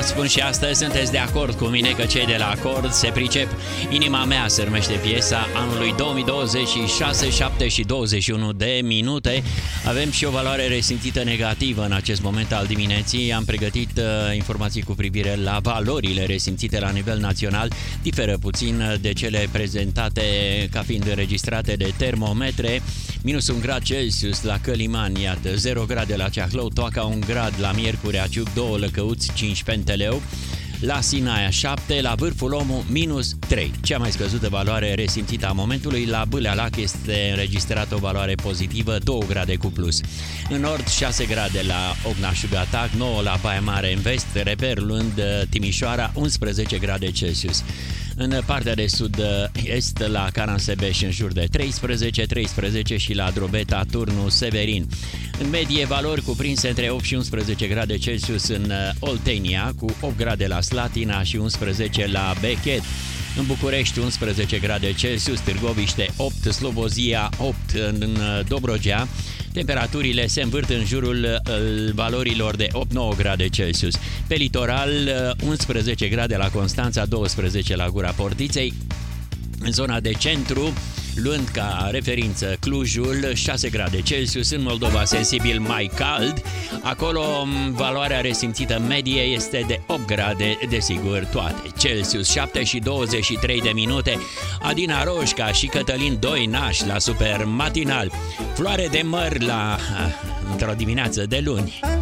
spun și astăzi, sunteți de acord cu mine că cei de la Acord se pricep? Inima mea se numește piesa anului 2026, 7 și 21 de minute. Avem și o valoare resimțită negativă în acest moment al dimineții. Am pregătit informații cu privire la valorile resimțite la nivel național. Diferă puțin de cele prezentate ca fiind înregistrate de termometre. Minus 1 grad Celsius la Căliman, iată, 0 grade la Ceahlău, Toaca 1 grad, la Miercurea Ciuc 2 Lăcăuți, 5 Penteleu, la Sinaia 7, la Vârful Omul minus 3. Cea mai scăzută valoare resimțită a momentului, la Bâlealac este înregistrată o valoare pozitivă, 2 grade cu plus. În nord 6 grade la Ogna-Șugatac, 9 la Baia Mare în vest, reper luând Timișoara 11 grade Celsius. În partea de sud-est, la Caransebeș în jur de 13 și la Drobeta, Turnu, Severin. În medie, valori cuprinse între 8 și 11 grade Celsius în Oltenia, cu 8 grade la Slatina și 11 la Bechet. În București 11 grade Celsius, Târgoviște 8, Slobozia 8 în Dobrogea. Temperaturile se învârt în jurul valorilor de 8-9 grade Celsius. Pe litoral 11 grade la Constanța, 12 la Gura Portiței. În zona de centru, luând ca referință Clujul, 6 grade Celsius, în Moldova sensibil mai cald, acolo valoarea resimțită medie este de 8 grade, desigur toate Celsius, 7 și 23 de minute, Adina Roșca și Cătălin Doinaș la Super Matinal, Floare de măr la într-o dimineață de luni.